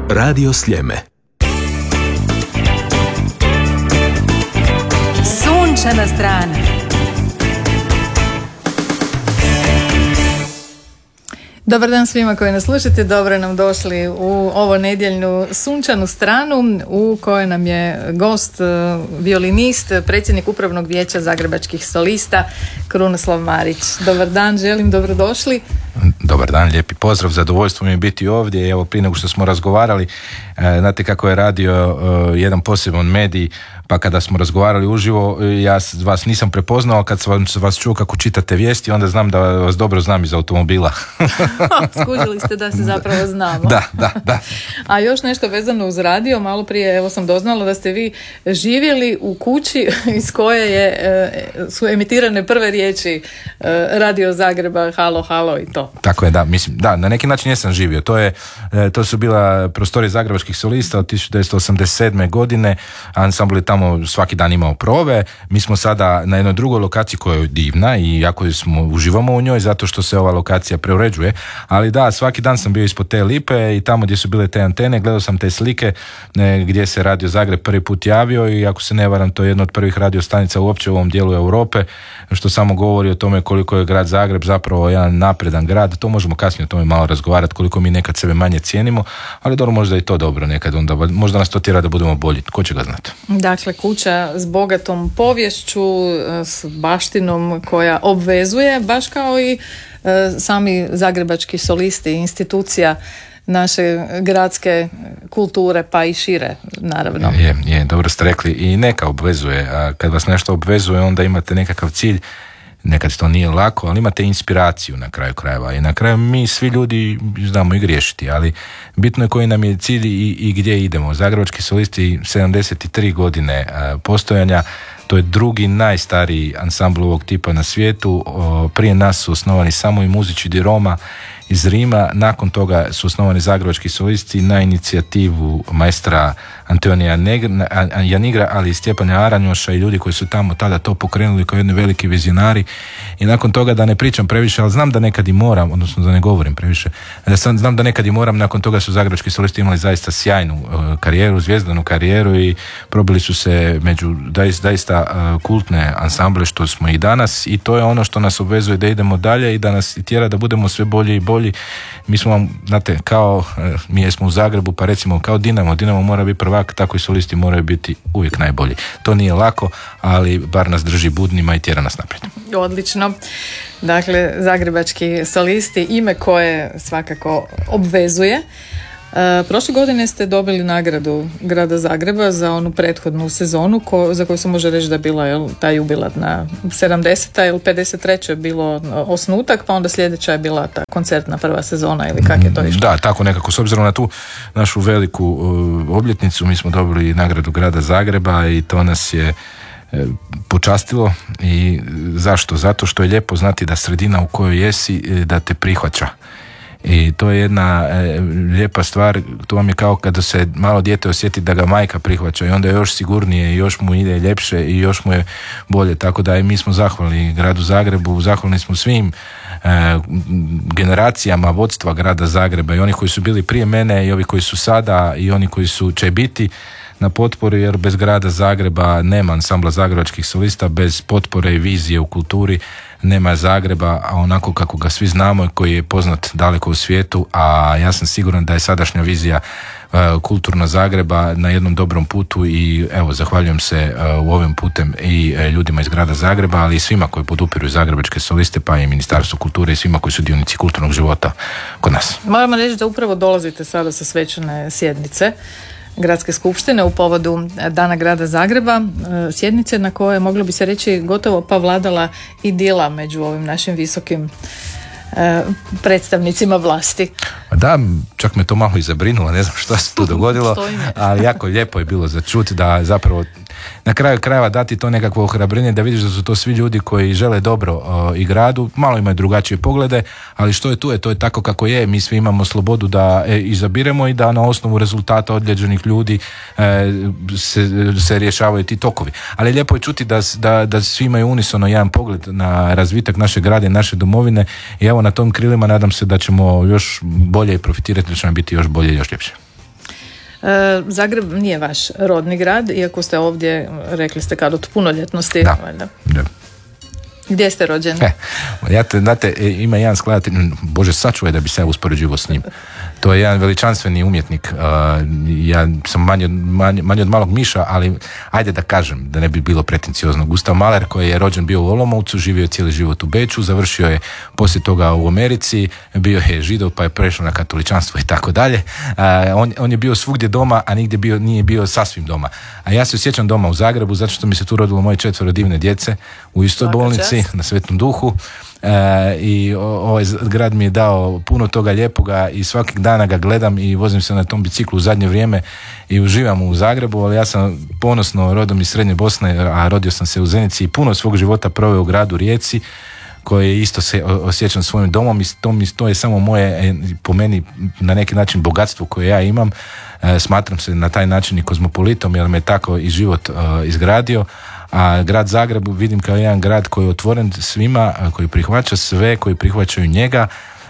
Radio Sljeme. Sunčana strana. Dobar dan svima koji nas slušate, dobro nam došli u ovo nedjeljnu sunčanu stranu u kojoj nam je gost, violinist, predsjednik Upravnog vijeća Zagrebačkih solista Krunoslav Marić. Dobar dan, želim dobrodošli. Dobar dan, lijepi pozdrav, zadovoljstvo mi je biti ovdje. Evo, prije nego što smo razgovarali, znate kako je radio jedan poseban medij, pa kada smo razgovarali uživo, ja vas nisam prepoznao, kad sam vas čuo kako čitate vijesti, onda znam da vas dobro znam iz automobila. Skužili ste da se zapravo znamo. Da. A još nešto vezano uz radio, malo prije evo sam doznala da ste vi živjeli u kući iz koje su emitirane prve riječi Radio Zagreba, halo, halo i to. Tako je, da, na neki način jesam živio. To su bila prostorije Zagrebačkih solista od 1987. godine, ansambl je tamo svaki dan imao prove. Mi smo sada na jednoj drugoj lokaciji koja je divna i jako uživamo u njoj zato što se ova lokacija preuređuje, ali da, svaki dan sam bio ispod te lipe i tamo gdje su bile te antene, gledao sam te slike gdje se Radio Zagreb prvi put javio i ako se ne varam, to je jedna od prvih radiostanica uopće u ovom dijelu Europe, što samo govori o tome koliko je grad Zagreb zapravo jedan napredan grad. To možemo kasnije o tome malo razgovarati, koliko mi nekad sebe manje cijenimo, ali dobro, možda i to dobro nekad, onda možda nas to tjera da budemo bolji, ko će ga znati. Dakle, kuća s bogatom poviješću, s baštinom koja obvezuje, baš kao i sami zagrebački solisti, institucija naše gradske kulture, pa i šire, naravno. Je, dobro ste rekli, i neka obvezuje, a kad vas nešto obvezuje, onda imate nekakav cilj. Nekad to nije lako, ali imate inspiraciju na kraju krajeva i na kraju mi svi ljudi znamo i griješiti, ali bitno je koji nam je cilj i gdje idemo. Zagrebački solisti 73 godine postojanja, to je drugi najstariji ansambl ovog tipa na svijetu. Prije nas su osnovani samo i muziči di Roma iz Rima, nakon toga su osnovani Zagrebački solisti na inicijativu maestra Antonija Janigra, ali i Stjepana Aranjoša i ljudi koji su tamo tada to pokrenuli kao jedni veliki vizionari. I nakon toga, da ne pričam previše, ali znam da nekad i moram, odnosno da ne govorim previše, znam da nekad i moram, nakon toga su Zagrebački solisti imali zaista sjajnu karijeru, zvijezdanu karijeru i probili su se među zaista kultne ansamble što smo i danas, i to je ono što nas obvezuje da idemo dalje i da nas tjera da budemo sve bolji i bolji. Mi smo, znate, kao mi jesmo u Zagrebu, pa recimo kao Dinamo mora biti prvak, tako i solisti moraju biti uvijek najbolji. To nije lako, ali bar nas drži budnima i tjera nas naprijed. Odlično. Dakle, Zagrebački solisti, ime koje svakako obvezuje. Prošle godine ste dobili nagradu grada Zagreba za onu prethodnu sezonu za koju se može reći da je bila ta jubilarna 70. ili 53. je bilo osnutak, pa onda sljedeća je bila ta koncertna prva sezona ili kak je to išlo? Da, tako nekako, s obzirom na tu našu veliku obljetnicu, mi smo dobili nagradu grada Zagreba i to nas je počastilo. I zašto? Zato što je lijepo znati da sredina u kojoj jesi da te prihvaća. I to je jedna lijepa stvar, to vam je kao kada se malo dijete osjeti da ga majka prihvaća i onda je još sigurnije i još mu ide ljepše i još mu je bolje, tako da i mi smo zahvalni gradu Zagrebu, zahvalni smo svim generacijama vodstva grada Zagreba i oni koji su bili prije mene i ovi koji su sada i oni koji će biti na potpori, jer bez grada Zagreba nema ansambla Zagrebačkih solista, bez potpore i vizije u kulturi nema Zagreba, a onako kako ga svi znamo i koji je poznat daleko u svijetu, a ja sam siguran da je sadašnja vizija kulturna Zagreba na jednom dobrom putu i evo, zahvaljujem se u ovim putem i ljudima iz grada Zagreba, ali i svima koji podupiru Zagrebačke soliste, pa i Ministarstvo kulture i svima koji su dionici kulturnog života kod nas. Moramo reći da upravo dolazite sada sa svečane sjednice Gradske skupštine u povodu Dana grada Zagreba, sjednice na koje moglo bi se reći gotovo pa vladala idila među ovim našim visokim predstavnicima vlasti. Da, čak me to malo i zabrinulo, ne znam što se tu dogodilo, ali jako lijepo je bilo za čuti da zapravo na kraju krajeva dati to nekakvo ohrabrenje, da vidiš da su to svi ljudi koji žele dobro i gradu, malo imaju drugačije poglede, ali što je tu je, to je tako kako je, mi svi imamo slobodu da izabiremo i da na osnovu rezultata određenih ljudi se rješavaju ti tokovi. Ali lijepo je čuti da svi imaju unisono jedan pogled na razvitak naše grada i naše domovine i evo na tom krilima nadam se da ćemo još bolje profitirati, da će nam biti još bolje i još ljepše. Zagreb nije vaš rodni grad, iako ste ovdje, rekli ste, kad od punoljetnosti. Da. Gdje ste rođeni? Znate, ima jedan skladatelj, Bože sačuvaj da bi se ja uspoređivao s njim. To je jedan veličanstveni umjetnik. Ja sam manje od malog miša, ali ajde da kažem, da ne bi bilo pretenciozno. Gustav Mahler, koji je rođen bio u Olomoucu, živio je cijeli život u Beču, završio je poslije toga u Americi, bio je židov pa je prešao na katoličanstvo i tako dalje. On je bio svugdje doma, a nigdje nije bio sasvim doma. A ja se osjećam doma u Zagrebu, zato što mi se tu rodilo moje 4 divne djece u istoj bolnici, na Svetom Duhu. I ovaj grad mi je dao puno toga lijepoga i svakog dana ga gledam i vozim se na tom biciklu u zadnje vrijeme i uživam u Zagrebu, ali ja sam ponosno rodom iz Srednje Bosne, a rodio sam se u Zenici i puno svog života proveo u gradu Rijeci, koji isto se osjećam svojim domom i to je samo moje, po meni, na neki način bogatstvo koje ja imam. Smatram se na taj način i kozmopolitom, jer me tako i život izgradio. A grad Zagreb vidim kao jedan grad koji je otvoren svima, koji prihvaća sve, koji prihvaćaju njega.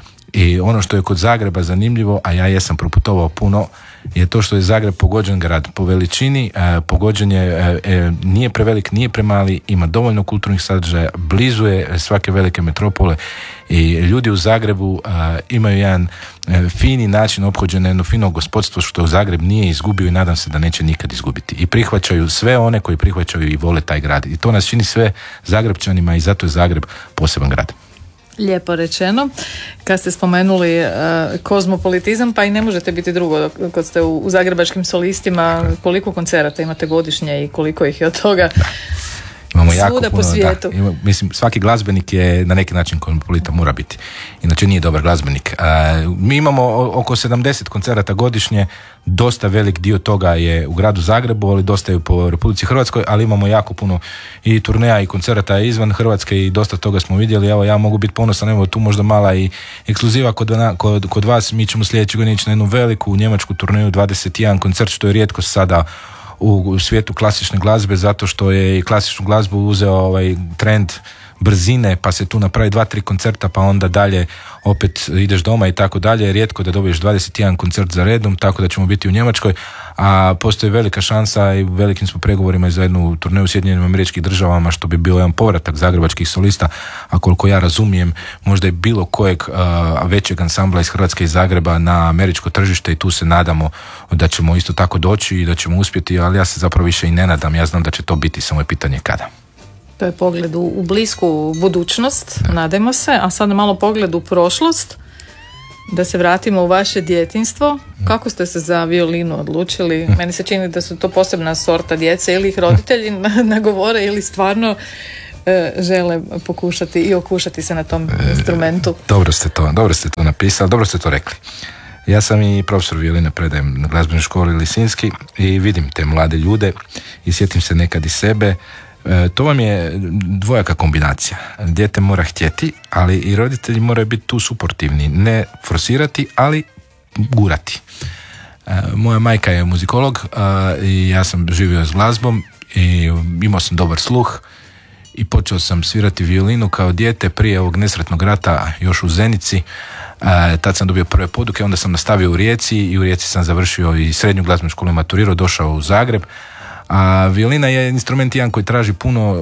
I ono što je kod Zagreba zanimljivo, a ja jesam proputovao puno, je to što je Zagreb pogođen grad po veličini, pogođen je, nije prevelik, nije premali, ima dovoljno kulturnih sadržaja, blizu je svake velike metropole i ljudi u Zagrebu imaju jedan fini način ophođenja, jedno fino gospodstvo što Zagreb nije izgubio i nadam se da neće nikad izgubiti. I prihvaćaju sve one koji prihvaćaju i vole taj grad. I to nas čini sve Zagrebčanima i zato je Zagreb poseban grad. Lijepo rečeno. Kad ste spomenuli kozmopolitizam, pa i ne možete biti drugo kad ste u Zagrebačkim solistima. Koliko koncerata imate godišnje i koliko ih je od toga? Imamo svuda jako puno, po svijetu. Mislim, svaki glazbenik je na neki način kozmopolita, mora biti. Inače nije dobar glazbenik. Mi imamo oko 70 koncerata godišnje, dosta velik dio toga je u gradu Zagrebu, ali dosta je po Republici Hrvatskoj, ali imamo jako puno i turneja i koncerata izvan Hrvatske i dosta toga smo vidjeli. Evo, ja mogu biti ponosan, evo tu možda mala i ekskluziva kod vas. Mi ćemo sljedeće godine ići na jednu veliku njemačku turneju, 21 koncert, što je rijetko sada u svijetu klasične glazbe, zato što je i klasičnu glazbu uzeo ovaj trend brzine, pa se tu napravi 2-3 koncerta, pa onda dalje opet ideš doma i tako dalje. Rijetko da dobiješ 21 koncert za redom, tako da ćemo biti u Njemačkoj, a postoji velika šansa i velikim smo pregovorima za jednu turneju u Sjedinjenim Američkim Državama, što bi bio jedan povratak zagrebačkih solista, a koliko ja razumijem, možda i bilo kojeg većeg ansambla iz Hrvatske i Zagreba na američko tržište, i tu se nadamo da ćemo isto tako doći i da ćemo uspjeti, ali ja se zapravo više i ne nadam, ja znam da će to biti, samo je pitanje kada. To je pogled u blisku budućnost, nadajmo se, a sad malo pogled u prošlost, da se vratimo u vaše djetinjstvo. Kako ste se za violinu odlučili? Meni se čini da su to posebna sorta djece, ili ih roditelji nagovore ili stvarno žele pokušati i okušati se na tom instrumentu. Dobro ste to napisali, dobro ste to rekli. Ja sam i profesor violine, predajem na glazbenoj školi Lisinski i vidim te mlade ljude i sjetim se nekad i sebe. To vam je dvojaka kombinacija. Dijete mora htjeti, ali i roditelji moraju biti tu suportivni. Ne forsirati, ali gurati. Moja majka je muzikolog i ja sam živio s glazbom i imao sam dobar sluh i počeo sam svirati violinu kao dijete prije ovog nesretnog rata još u Zenici. Tad sam dobio prve poduke, onda sam nastavio u Rijeci i u Rijeci sam završio i srednju glazbenu školu, maturirao, došao u Zagreb. A violina je instrument jedan koji traži puno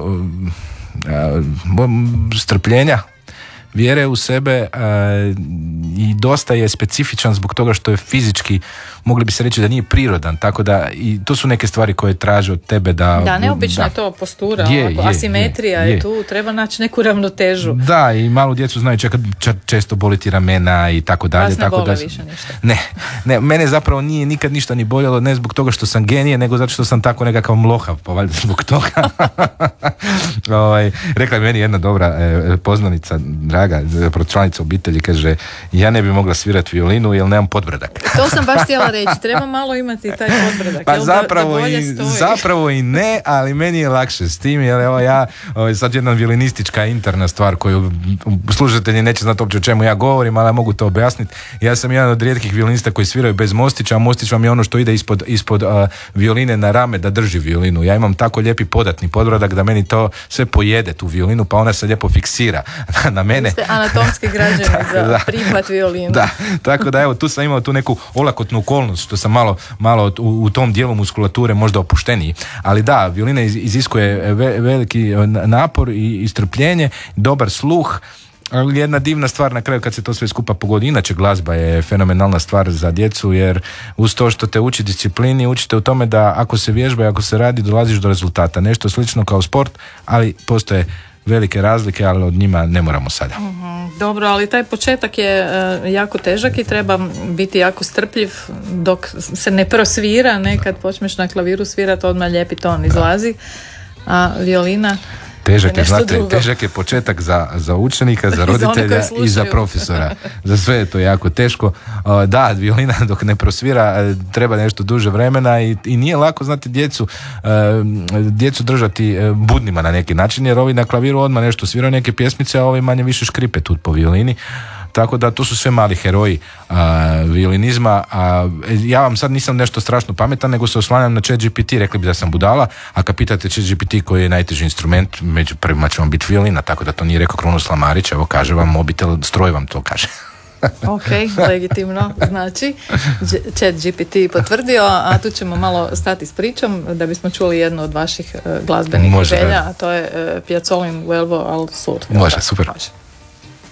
strpljenja, vjere u sebe i dosta je specifičan zbog toga što je fizički, mogli bi se reći da nije prirodan, tako da i to su neke stvari koje traže od tebe da neobična je to postura, asimetrija je tu, treba naći neku ravnotežu. Da, i malu djecu znaju često boliti ramena i tako dalje. Vas ne bole više ništa? Ne, mene zapravo nije nikad ništa ni boljelo, ne zbog toga što sam genije, nego zato što sam tako nekakav mlohav, pa valjda zbog toga. Rekla je meni jedna dobra poznanica, draga, članica obitelji, kaže, ja ne bi mogla svirati violinu jer nemam podbradak. To sam baš htjela reći, treba malo imati taj podbradak. Pa zapravo i ne, ali meni je lakše s tim, jer evo ja, sad jedna violinistička interna stvar koju slušatelji neće znati uopće o čemu ja govorim, ali ja mogu to objasniti. Ja sam jedan od rijetkih violinista koji sviraju bez mostića, a mostić vam je ono što ide ispod violine na rame da drži violinu. Ja imam tako lijepi podatni podbradak da meni to sve pojede tu violinu, pa ona se lijepo fiksira na mene violine. Ste anatomski građani za prihvat violina. Da, tako da evo, tu sam imao tu neku olakotnu okolnost, što sam malo u tom dijelu muskulature možda opušteniji. Ali da, violina iziskuje veliki napor i strpljenje, dobar sluh, ali jedna divna stvar na kraju kad se to sve skupa pogodi. Inače glazba je fenomenalna stvar za djecu, jer uz to što te uči disciplini, učite u tome da ako se vježba i ako se radi, dolaziš do rezultata. Nešto slično kao sport, ali postoje velike razlike, ali od njima ne moramo sada. Dobro, ali taj početak je jako težak i treba biti jako strpljiv dok se ne prosvira, kad počneš na klaviru svirati, odmah lijepi ton izlazi, a violina težak je početak za učenika, za roditelja i za profesora. Za sve je to jako teško. Da, violina dok ne prosvira treba nešto duže vremena i nije lako, znati, djecu držati budnima na neki način, jer ovi na klaviru odmah nešto sviraju neke pjesmice, a ovi manje više škripe tu po violini. Tako da to su sve mali heroji violinizma. Ja vam sad nisam nešto strašno pametan, nego se oslanjam na ChatGPT. Rekli bi da sam budala, a kad pitate ChatGPT koji je najteži instrument, među prvima će vam biti violina, tako da to nije rekao Krunoslav Marić, evo kaže vam mobitel, stroj vam to kaže. Ok, legitimno, znači ChatGPT potvrdio, a tu ćemo malo stati s pričom da bismo čuli jednu od vaših glazbenih želja, a to je Piazzollin Vuelvo al Sur. Može, super.